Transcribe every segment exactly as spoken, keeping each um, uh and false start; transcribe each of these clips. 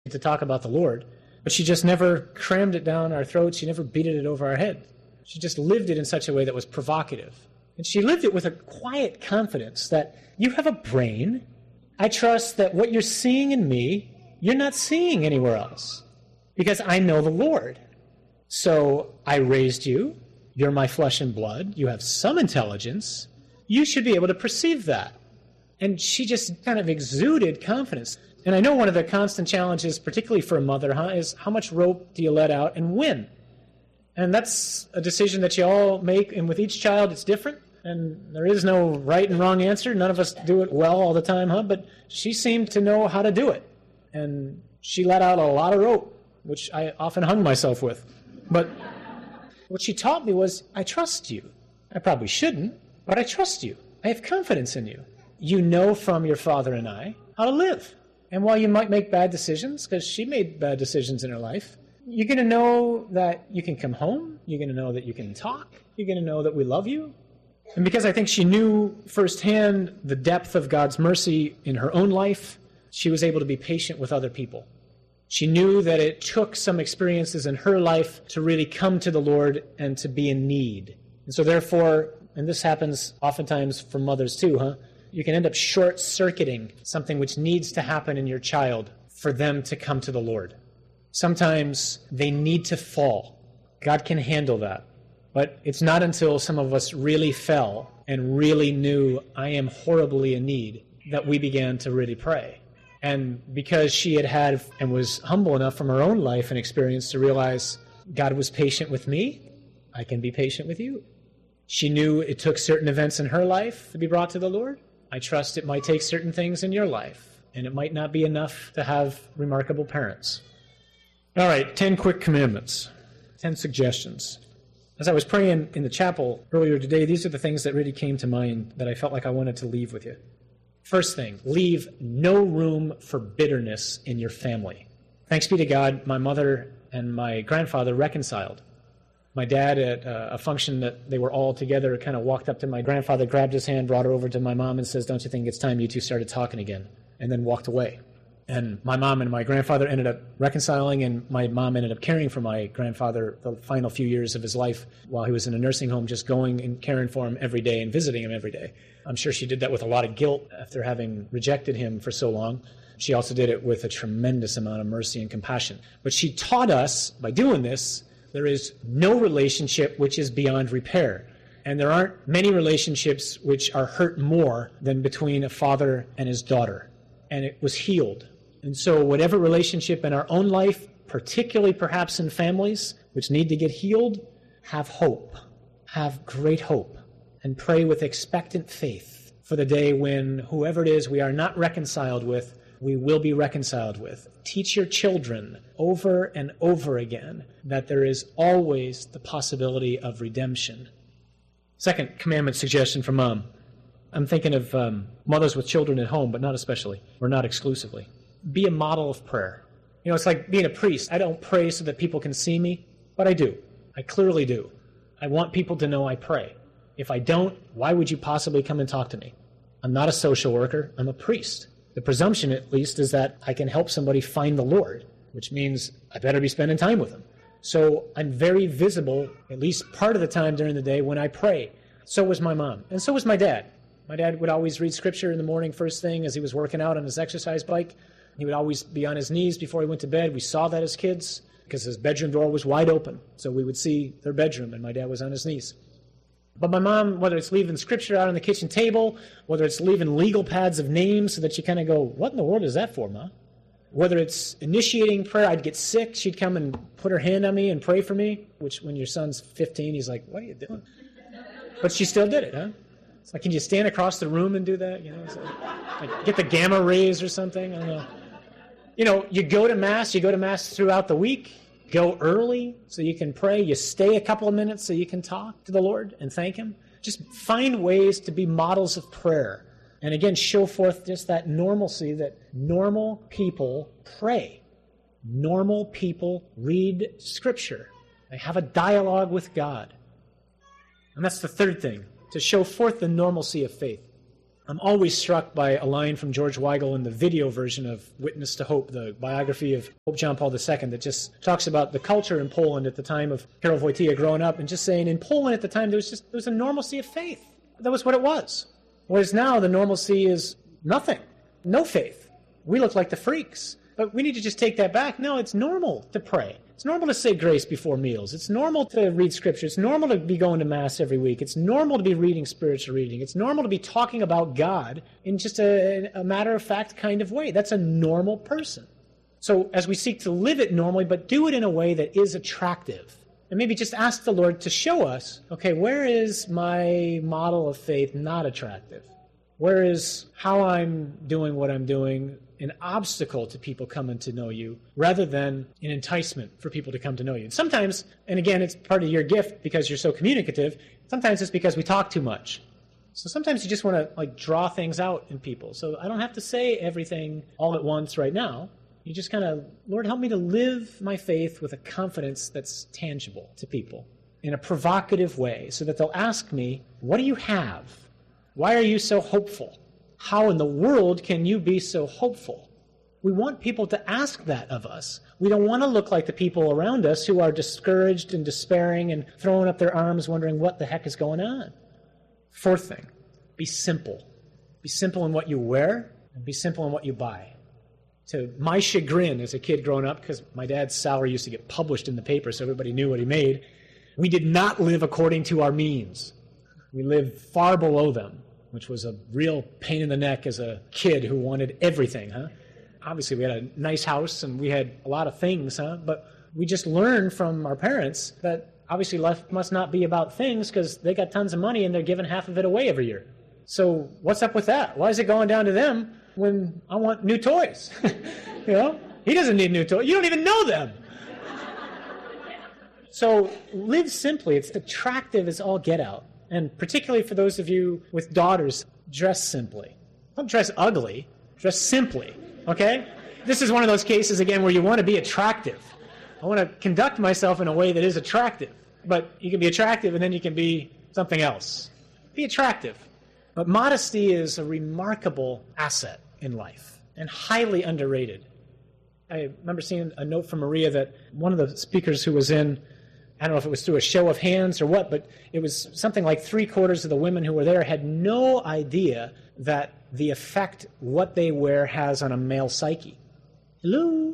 to talk about the Lord, but she just never crammed it down our throats. She never beated it over our head. She just lived it in such a way that was provocative. And she lived it with a quiet confidence that you have a brain. I trust that what you're seeing in me, you're not seeing anywhere else, because I know the Lord. So I raised you. You're my flesh and blood. You have some intelligence. You should be able to perceive that. And she just kind of exuded confidence. And I know one of the constant challenges, particularly for a mother, huh, is how much rope do you let out and when? And that's a decision that you all make, and with each child it's different. And there is no right and wrong answer. None of us do it well all the time, huh? But she seemed to know how to do it. And she let out a lot of rope, which I often hung myself with. But what she taught me was, I trust you. I probably shouldn't, but I trust you. I have confidence in you. You know from your father and I how to live. And while you might make bad decisions, because she made bad decisions in her life, you're going to know that you can come home. You're going to know that you can talk. You're going to know that we love you. And because I think she knew firsthand the depth of God's mercy in her own life, she was able to be patient with other people. She knew that it took some experiences in her life to really come to the Lord and to be in need. And so therefore, and this happens oftentimes for mothers too, huh? You can end up short-circuiting something which needs to happen in your child for them to come to the Lord. Sometimes they need to fall. God can handle that. But it's not until some of us really fell and really knew I am horribly in need that we began to really pray. And because she had had and was humble enough from her own life and experience to realize God was patient with me, I can be patient with you. She knew it took certain events in her life to be brought to the Lord. I trust it might take certain things in your life, and it might not be enough to have remarkable parents. All right, ten quick commandments, ten suggestions. As I was praying in the chapel earlier today, these are the things that really came to mind that I felt like I wanted to leave with you. First thing, leave no room for bitterness in your family. Thanks be to God, my mother and my grandfather reconciled. My dad, at a function that they were all together, kind of walked up to my grandfather, grabbed his hand, brought her over to my mom, and says, "Don't you think it's time you two started talking again?" And then walked away. And my mom and my grandfather ended up reconciling, and my mom ended up caring for my grandfather the final few years of his life while he was in a nursing home, just going and caring for him every day and visiting him every day. I'm sure she did that with a lot of guilt after having rejected him for so long. She also did it with a tremendous amount of mercy and compassion. But she taught us, by doing this, there is no relationship which is beyond repair. And there aren't many relationships which are hurt more than between a father and his daughter. And it was healed. And so whatever relationship in our own life, particularly perhaps in families, which need to get healed, have hope. Have great hope. And pray with expectant faith for the day when whoever it is we are not reconciled with, we will be reconciled with. Teach your children over and over again that there is always the possibility of redemption. Second commandment suggestion from Mom. I'm thinking of um, mothers with children at home, but not especially, or not exclusively. Be a model of prayer. You know, it's like being a priest. I don't pray so that people can see me, but I do. I clearly do. I want people to know I pray. If I don't, why would you possibly come and talk to me? I'm not a social worker. I'm a priest. The presumption, at least, is that I can help somebody find the Lord, which means I better be spending time with him. So I'm very visible, at least part of the time during the day, when I pray. So was my mom, and so was my dad. My dad would always read Scripture in the morning first thing as he was working out on his exercise bike. He would always be on his knees before he went to bed. We saw that as kids because his bedroom door was wide open. So we would see their bedroom, and my dad was on his knees. But my mom, whether it's leaving Scripture out on the kitchen table, whether it's leaving legal pads of names so that you kind of go, what in the world is that for, Ma? Whether it's initiating prayer, I'd get sick, she'd come and put her hand on me and pray for me, which when your son's fifteen, he's like, what are you doing? But she still did it, huh? It's like, can you stand across the room and do that? You know, it's like, like get the gamma rays or something? I don't know. You know, you go to Mass, you go to Mass throughout the week. Go early so you can pray. You stay a couple of minutes so you can talk to the Lord and thank him. Just find ways to be models of prayer. And again, show forth just that normalcy that normal people pray. Normal people read Scripture. They have a dialogue with God. And that's the third thing, to show forth the normalcy of faith. I'm always struck by a line from George Weigel in the video version of Witness to Hope, the biography of Pope John Paul the Second, that just talks about the culture in Poland at the time of Karol Wojtyła growing up, and just saying in Poland at the time there was just there was a normalcy of faith. That was what it was. Whereas now the normalcy is nothing, no faith. We look like the freaks. But we need to just take that back. No, it's normal to pray. It's normal to say grace before meals. It's normal to read Scripture. It's normal to be going to Mass every week. It's normal to be reading spiritual reading. It's normal to be talking about God in just a, a matter-of-fact kind of way. That's a normal person. So as we seek to live it normally, but do it in a way that is attractive, and maybe just ask the Lord to show us, okay, where is my model of faith not attractive? Where is how I'm doing what I'm doing an obstacle to people coming to know you rather than an enticement for people to come to know you? And sometimes, and again, it's part of your gift because you're so communicative, sometimes it's because we talk too much. So sometimes you just want to like draw things out in people. So I don't have to say everything all at once right now. You just kind of, Lord, help me to live my faith with a confidence that's tangible to people in a provocative way so that they'll ask me, what do you have? Why are you so hopeful? How in the world can you be so hopeful? We want people to ask that of us. We don't want to look like the people around us who are discouraged and despairing and throwing up their arms wondering what the heck is going on. Fourth thing, be simple. Be simple in what you wear and be simple in what you buy. To my chagrin as a kid growing up, because my dad's salary used to get published in the paper so everybody knew what he made, we did not live according to our means. We lived far below them, which was a real pain in the neck as a kid who wanted everything, huh? Obviously, we had a nice house and we had a lot of things, huh? But we just learned from our parents that obviously life must not be about things because they got tons of money and they're giving half of it away every year. So what's up with that? Why is it going down to them when I want new toys? You know? He doesn't need new toys. You don't even know them. So live simply. It's attractive as all get out. And particularly for those of you with daughters, dress simply. Don't dress ugly. Dress simply, okay? This is one of those cases, again, where you want to be attractive. I want to conduct myself in a way that is attractive. But you can be attractive and then you can be something else. Be attractive. But modesty is a remarkable asset in life and highly underrated. I remember seeing a note from Maria that one of the speakers who was in, I don't know if it was through a show of hands or what, but it was something like three quarters of the women who were there had no idea that the effect what they wear has on a male psyche. Hello?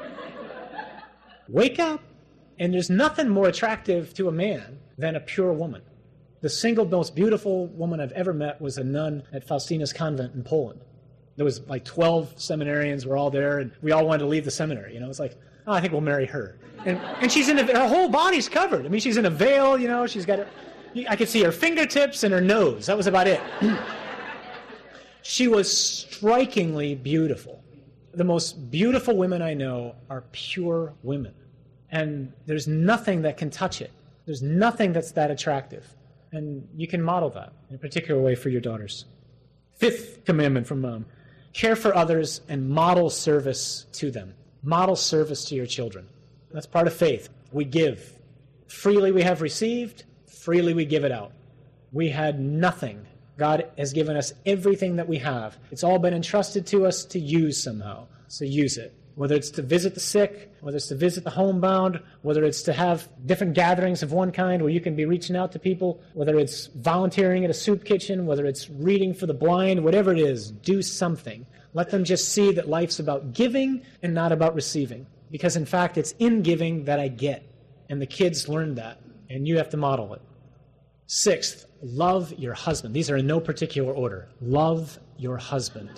Wake up. And there's nothing more attractive to a man than a pure woman. The single most beautiful woman I've ever met was a nun at Faustina's convent in Poland. There was like twelve seminarians were all there, and we all wanted to leave the seminary. You know, it's like, oh, I think we'll marry her. And and she's in a, her whole body's covered. I mean, she's in a veil. You know, she's got her. I could see her fingertips and her nose. That was about it. She was strikingly beautiful. The most beautiful women I know are pure women, and there's nothing that can touch it. There's nothing that's that attractive, and you can model that in a particular way for your daughters. Fifth commandment from Mom. Care for others and model service to them. Model service to your children. That's part of faith. We give. Freely we have received, freely we give it out. We had nothing. God has given us everything that we have. It's all been entrusted to us to use somehow. So use it. Whether it's to visit the sick, whether it's to visit the homebound, whether it's to have different gatherings of one kind where you can be reaching out to people, whether it's volunteering at a soup kitchen, whether it's reading for the blind, whatever it is, do something. Let them just see that life's about giving and not about receiving. Because in fact, it's in giving that I get. And the kids learn that, and you have to model it. Sixth, love your husband. These are in no particular order. Love your husband.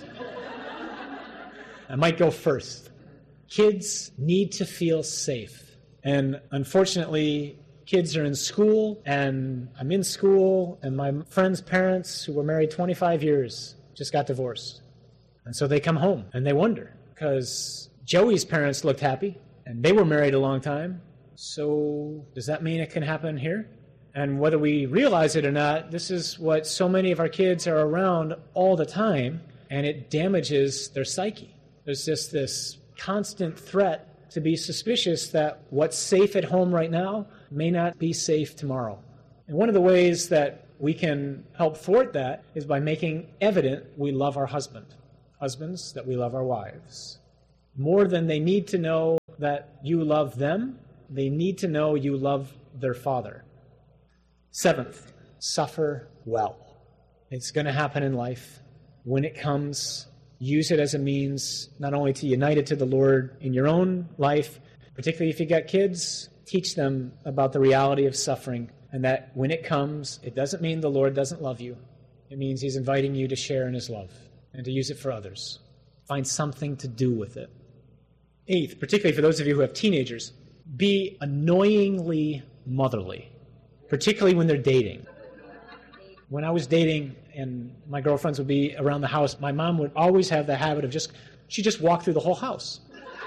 I might go first. Kids need to feel safe. And unfortunately, kids are in school, and I'm in school, and my friends' parents who were married twenty-five years just got divorced. And so they come home, and they wonder, because Joey's parents looked happy, and they were married a long time. So does that mean it can happen here? And whether we realize it or not, this is what so many of our kids are around all the time, and it damages their psyche. There's just this constant threat to be suspicious that what's safe at home right now may not be safe tomorrow. And one of the ways that we can help thwart that is by making evident we love our husband. Husbands, that we love our wives. More than they need to know that you love them, they need to know you love their father. Seventh, suffer well. It's going to happen in life. When it comes, use it as a means not only to unite it to the Lord in your own life, particularly if you got kids, teach them about the reality of suffering, and that when it comes, it doesn't mean the Lord doesn't love you. It means he's inviting you to share in his love and to use it for others. Find something to do with it. Eighth, particularly for those of you who have teenagers, be annoyingly motherly, particularly when they're dating. When I was dating and my girlfriends would be around the house, my mom would always have the habit of just, she'd just walk through the whole house.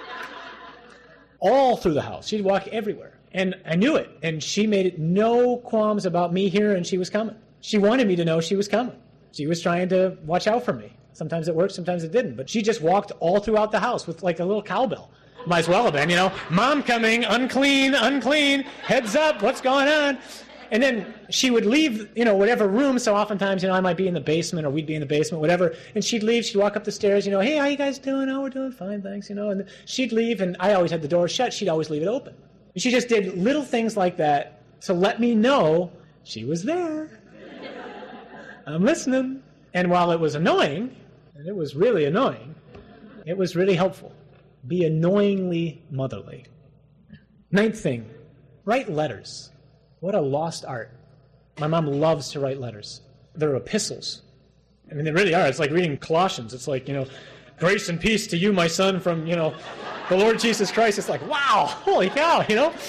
All through the house. She'd walk everywhere. And I knew it. And she made it no qualms about me here and she was coming. She wanted me to know she was coming. She was trying to watch out for me. Sometimes it worked, sometimes it didn't. But she just walked all throughout the house with like a little cowbell. Might as well have been, you know. Mom coming, unclean, unclean, heads up, what's going on? And then she would leave, you know, whatever room. So oftentimes, you know, I might be in the basement or we'd be in the basement, whatever. And she'd leave. She'd walk up the stairs, you know, hey, how you guys doing? Oh, we're doing fine, thanks, you know. And she'd leave, and I always had the door shut. She'd always leave it open. And she just did little things like that to let me know she was there. I'm listening. And while it was annoying, and it was really annoying, it was really helpful. Be annoyingly motherly. Ninth thing, write letters. What a lost art. My mom loves to write letters. They're epistles. I mean, they really are. It's like reading Colossians. It's like, you know, grace and peace to you, my son, from, you know, the Lord Jesus Christ. It's like, wow, holy cow, you know.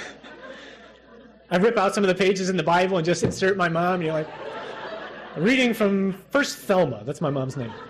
I rip out some of the pages in the Bible and just insert my mom. You're like, reading from First Thelma. That's my mom's name.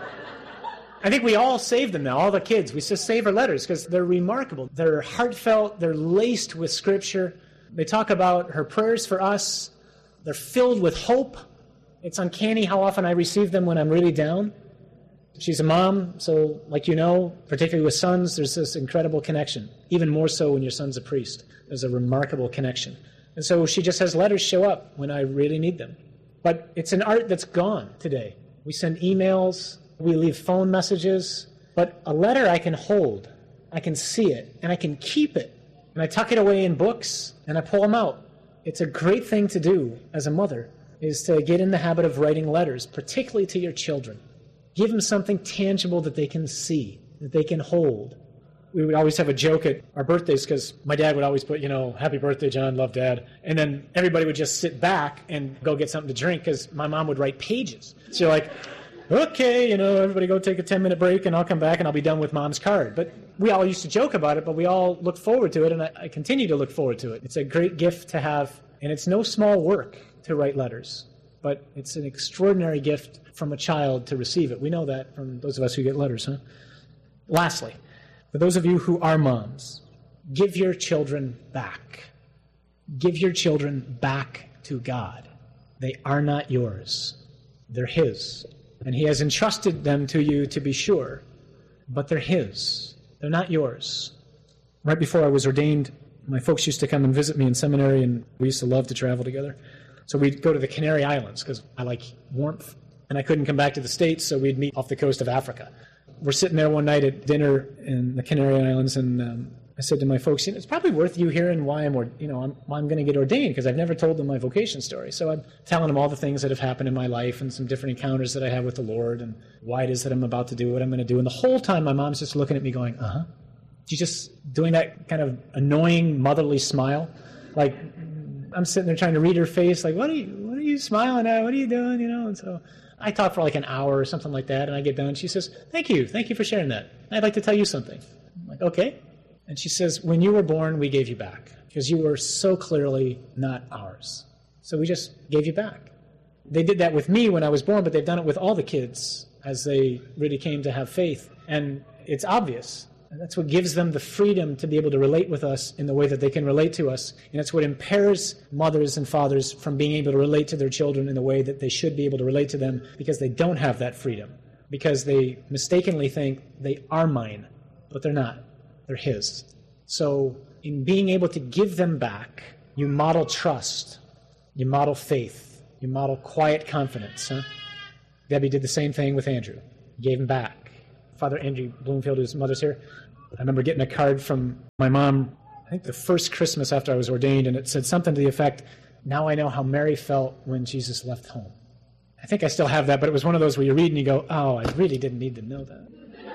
I think we all save them now, all the kids. We just save her letters because they're remarkable. They're heartfelt. They're laced with Scripture. They talk about her prayers for us. They're filled with hope. It's uncanny how often I receive them when I'm really down. She's a mom, so like you know, particularly with sons, there's this incredible connection. Even more so when your son's a priest. There's a remarkable connection. And so she just has letters show up when I really need them. But it's an art that's gone today. We send emails, we leave phone messages, but a letter I can hold, I can see it, and I can keep it. And I tuck it away in books, and I pull them out. It's a great thing to do as a mother, is to get in the habit of writing letters, particularly to your children. Give them something tangible that they can see, that they can hold. We would always have a joke at our birthdays, because my dad would always put, you know, happy birthday, John, love Dad. And then everybody would just sit back and go get something to drink, because my mom would write pages. So you're like, okay, you know, everybody go take a ten-minute break, and I'll come back, and I'll be done with Mom's card. But we all used to joke about it, but we all look forward to it, and I, I continue to look forward to it. It's a great gift to have, and it's no small work to write letters, but it's an extraordinary gift from a child to receive it. We know that from those of us who get letters, huh? Lastly, for those of you who are moms, give your children back. Give your children back to God. They are not yours. They're His. And He has entrusted them to you, to be sure, but they're His. They're not yours. Right before I was ordained, my folks used to come and visit me in seminary, and we used to love to travel together. So we'd go to the Canary Islands, because I like warmth, and I couldn't come back to the States, so we'd meet off the coast of Africa. We're sitting there one night at dinner in the Canary Islands, and um, I said to my folks, you know, it's probably worth you hearing why I'm, or, you know, I'm, why I'm going to get ordained, because I've never told them my vocation story. So I'm telling them all the things that have happened in my life and some different encounters that I have with the Lord and why it is that I'm about to do what I'm going to do. And the whole time my mom's just looking at me going, uh-huh. She's just doing that kind of annoying motherly smile. Like, I'm sitting there trying to read her face, like, what are you, what are you smiling at? What are you doing? You know, and so I talk for like an hour or something like that, and I get done. She says, thank you. Thank you for sharing that. I'd like to tell you something. I'm like, okay. And she says, when you were born, we gave you back because you were so clearly not ours. So we just gave you back. They did that with me when I was born, but they've done it with all the kids as they really came to have faith. And it's obvious. And that's what gives them the freedom to be able to relate with us in the way that they can relate to us. And that's what impairs mothers and fathers from being able to relate to their children in the way that they should be able to relate to them, because they don't have that freedom. Because they mistakenly think they are mine, but they're not. They're His. So in being able to give them back, you model trust, you model faith, You model quiet confidence, huh? Debbie did the same thing with Andrew. Gave him back. Father Andrew Bloomfield, whose mother's here, I remember getting a card from my mom, I think the first Christmas after I was ordained, and it said something to the effect, now I know how Mary felt when Jesus left home. I think I still have that, but it was one of those where you read and you go, oh, I really didn't need to know that.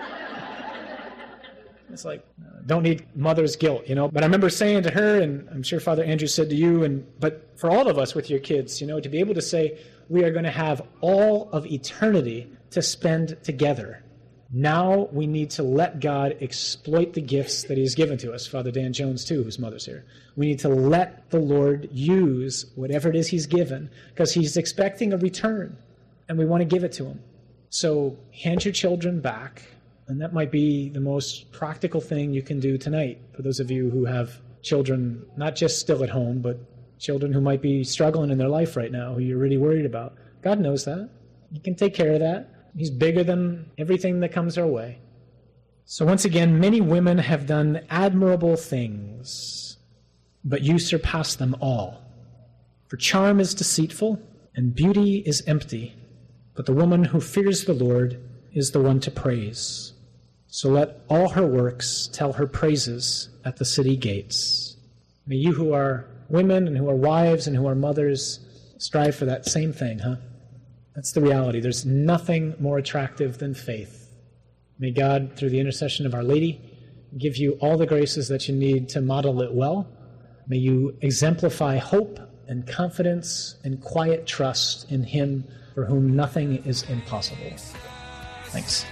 It's like, don't need mother's guilt, you know. But I remember saying to her, and I'm sure Father Andrew said to you, and but for all of us with your kids, you know, to be able to say, we are going to have all of eternity to spend together. Now we need to let God exploit the gifts that he's given to us. Father Dan Jones, too, whose mother's here. We need to let the Lord use whatever it is he's given, because he's expecting a return, and we want to give it to him. So hand your children back. And that might be the most practical thing you can do tonight for those of you who have children, not just still at home, but children who might be struggling in their life right now, who you're really worried about. God knows that. He can take care of that. He's bigger than everything that comes our way. So once again, many women have done admirable things, but you surpass them all. For charm is deceitful, and beauty is empty, but the woman who fears the Lord is the one to praise. So let all her works tell her praises at the city gates. May you who are women and who are wives and who are mothers strive for that same thing, huh? That's the reality. There's nothing more attractive than faith. May God, through the intercession of Our Lady, give you all the graces that you need to model it well. May you exemplify hope and confidence and quiet trust in him for whom nothing is impossible. Thanks.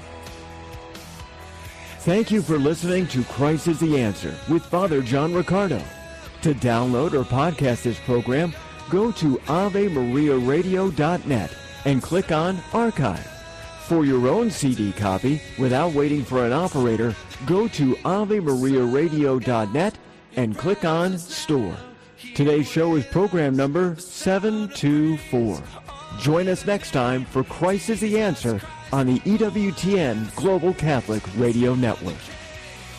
Thank you for listening to Christ is the Answer with Father John Riccardo. To download or podcast this program, go to ave maria radio dot net and click on Archive. For your own C D copy, without waiting for an operator, go to ave maria radio dot net and click on Store. Today's show is program number seven two four. Join us next time for Christ is the Answer on the E W T N Global Catholic Radio Network.